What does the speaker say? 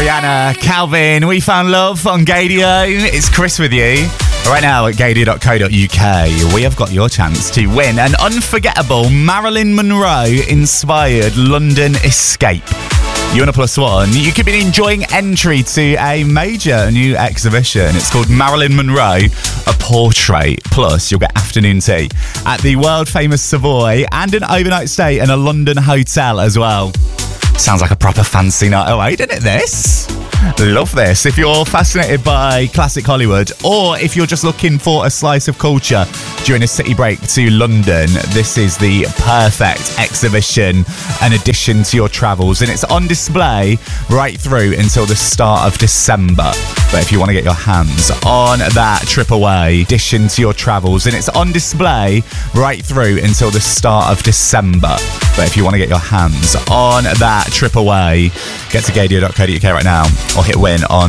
Rihanna, Calvin, We Found Love on Gaydio. It's Chris with you. Right now at gaydio.co.uk, we have got your chance to win an unforgettable Marilyn Monroe-inspired London escape. You and a +1, you could be enjoying entry to a major new exhibition. It's called Marilyn Monroe, A Portrait. Plus, you'll get afternoon tea at the world-famous Savoy and an overnight stay in a London hotel as well. Sounds like a proper fancy night away, doesn't it, this? Love this. If you're fascinated by classic Hollywood, or if you're just looking for a slice of culture during a city break to London, this is the perfect exhibition and addition to your travels. And it's on display right through until the start of December. But if you want to get your hands on that trip away, addition to your travels, and it's on display right through until the start of December. But if you want to get your hands on that trip away, get to gaydio.co.uk right now, or hit win on